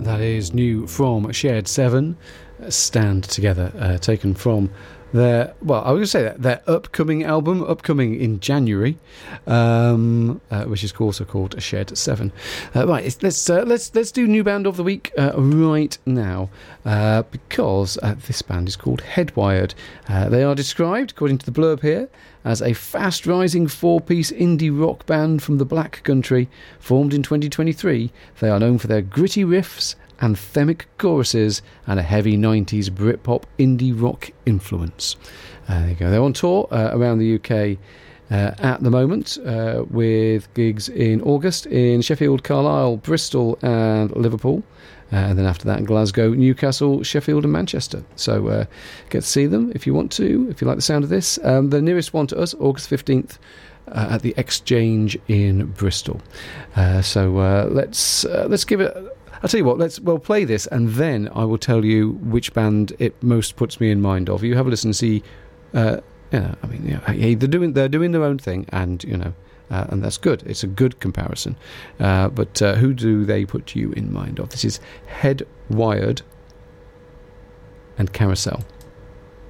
That is new from Shed 7, Stand Together, taken from their, well, I was going to say that their upcoming album, upcoming in January, which is also called Shed 7. Right, let's do new band of the week right now, because this band is called Headwired. They are described, according to the blurb here, as a fast-rising four-piece indie rock band from the Black Country, formed in 2023. They are known for their gritty riffs, anthemic choruses, and a heavy 90s Britpop indie rock influence. There you go. They're on tour around the UK at the moment, with gigs in August in Sheffield, Carlisle, Bristol and Liverpool. And then after that, Glasgow, Newcastle, Sheffield and Manchester. So get to see them if you want to, if you like the sound of this. The nearest one to us, August 15th, at the Exchange in Bristol. So let's give it... I'll tell you what, we'll play this and then I will tell you which band it most puts me in mind of. You have a listen and see, they're doing their own thing, and and that's good. It's a good comparison. But who do they put you in mind of? This is Headwired and Carousel.